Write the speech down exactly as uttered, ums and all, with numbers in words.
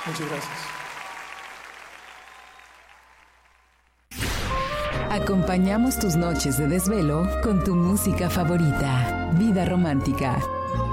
Muchas gracias. Acompañamos tus noches de desvelo con tu música favorita. Vida Romántica.